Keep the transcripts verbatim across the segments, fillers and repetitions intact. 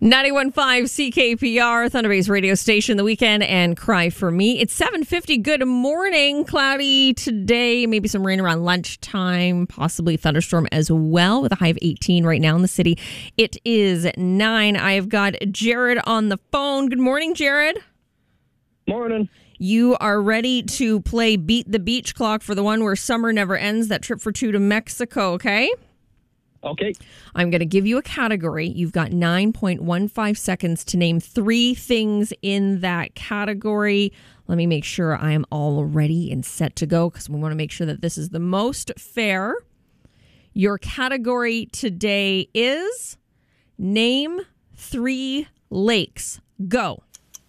ninety-one point five C K P R, Thunder Bay's radio station, the weekend, and Cry for Me. It's seven fifty. Good morning. Cloudy today. Maybe some rain around lunchtime, possibly thunderstorm as well, with a high of eighteen right now in the city. It is nine. I have got Jared on the phone. Good morning, Jared. Morning. You are ready to play Beat the Beach Clock for the one where summer never ends, that trip for two to Mexico, okay? Okay. I'm going to give you a category. You've got nine point one five seconds to name three things in that category. Let me make sure I am all ready and set to go because we want to make sure that this is the most fair. Your category today is name three lakes. Go.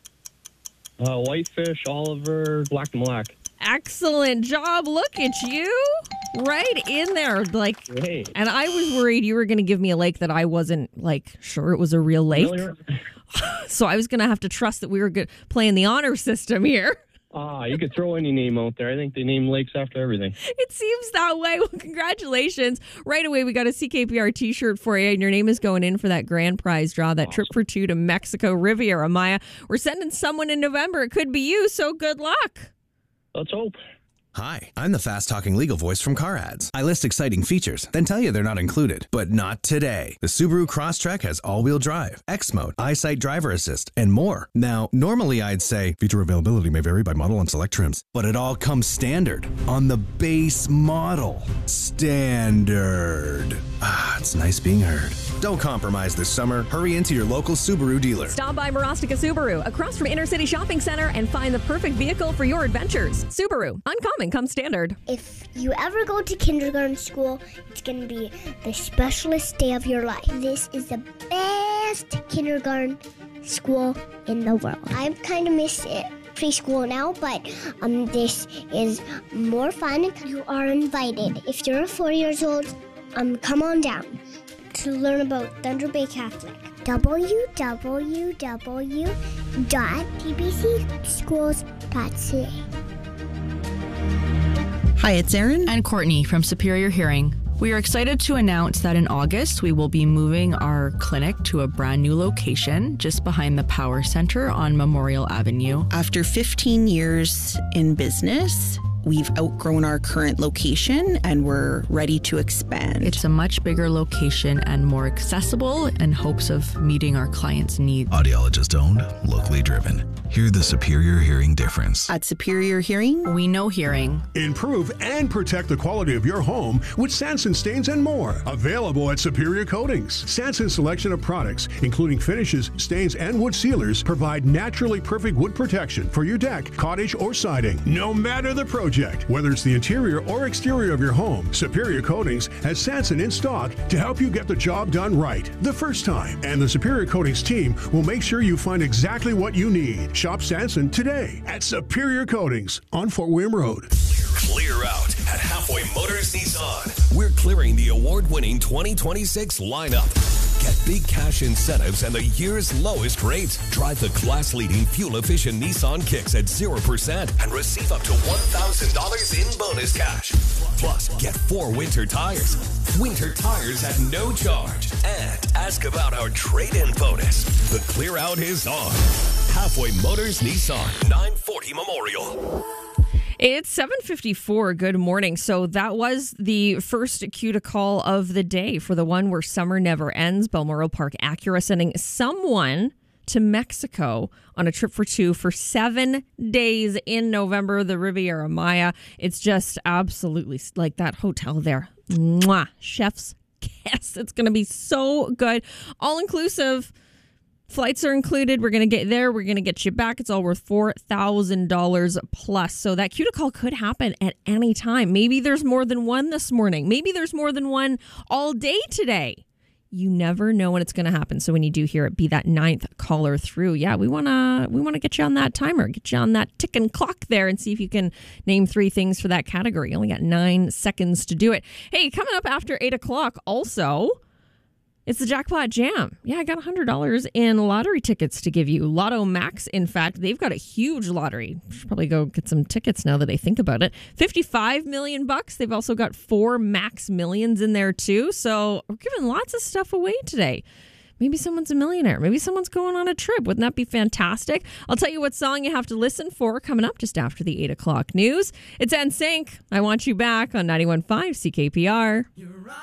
Uh, Whitefish, Oliver, Black and Black. Excellent job. Look at you. Right in there. Like, Hey. and I was worried you were going to give me a lake that I wasn't like sure it was a real lake. Really? So I was going to have to trust that we were good, playing the honor system here. Ah, you could throw any name out there. I think they name lakes after everything. It seems that way. Well, congratulations. Right away, we got a C K P R t-shirt for you, and your name is going in for that grand prize draw, that Awesome. trip for two to Mexico, Riviera Maya. We're sending someone in November. It could be you, so good luck. Let's hope. Hi, I'm the fast-talking legal voice from Car Ads. I list exciting features, then tell you they're not included. But not today. The Subaru Crosstrek has all-wheel drive, X-Mode, EyeSight Driver Assist, and more. Now, normally I'd say feature availability may vary by model and select trims, but it all comes standard on the base model. Standard. Ah, it's nice being heard. Don't compromise this summer. Hurry into your local Subaru dealer. Stop by Marostica Subaru, across from Inner City Shopping Center, and find the perfect vehicle for your adventures. Subaru, uncommon comes standard. If you ever go to kindergarten school, it's going to be the specialist day of your life. This is the best kindergarten school in the world. I kind of miss it. Preschool now, but um, this is more fun. You are invited. If you're four years old, um, come on down to learn about Thunder Bay Catholic. w w w dot t b c schools dot c a. Hi, it's Erin and Courtney from Superior Hearing. We are excited to announce that in August, we will be moving our clinic to a brand new location just behind the Power Center on Memorial Avenue. After fifteen years in business, we've outgrown our current location and we're ready to expand. It's a much bigger location and more accessible in hopes of meeting our clients' needs. Audiologist owned, locally driven. Hear the Superior Hearing difference. At Superior Hearing, we know hearing. Improve and protect the quality of your home with Sanson stains and more. Available at Superior Coatings. Sanson's selection of products, including finishes, stains, and wood sealers, provide naturally perfect wood protection for your deck, cottage, or siding. No matter the project, whether it's the interior or exterior of your home, Superior Coatings has Sanson in stock to help you get the job done right the first time. And the Superior Coatings team will make sure you find exactly what you need. Shop Sanson today at Superior Coatings on Fort William Road. Clear out at Halfway Motors Nissan. We're clearing the award-winning twenty twenty-six lineup. Get big cash incentives and the year's lowest rates. Drive the class-leading fuel-efficient Nissan Kicks at zero percent and receive up to one thousand dollars in bonus cash. Plus, get four winter tires. Winter tires at no charge. And ask about our trade-in bonus. The clear out is on. Halfway Motors Nissan, nine forty Memorial. It's seven fifty-four. Good morning. So that was the first cue to call of the day for the one where summer never ends. Balmoral Park Acura sending someone to Mexico on a trip for two for seven days in November, the Riviera Maya. It's just absolutely like that hotel there. Mwah. Chef's kiss. It's going to be so good. All inclusive. Flights are included. We're going to get there. We're going to get you back. It's all worth four thousand dollars plus. So that cue to call could happen at any time. Maybe there's more than one this morning. Maybe there's more than one all day today. You never know when it's going to happen. So when you do hear it, be that ninth caller through. Yeah, we want to we want to get you on that timer, get you on that ticking clock there and see if you can name three things for that category. You only got nine seconds to do it. Hey, coming up after eight o'clock also, it's the Jackpot Jam. Yeah, I got one hundred dollars in lottery tickets to give you. Lotto Max, in fact, they've got a huge lottery. Should probably go get some tickets now that I think about it. fifty-five million bucks. They've also got four Max Millions in there too. So we're giving lots of stuff away today. Maybe someone's a millionaire. Maybe someone's going on a trip. Wouldn't that be fantastic? I'll tell you what song you have to listen for coming up just after the eight o'clock news. It's N Sync. I Want You Back on ninety-one point five C K P R. You're right.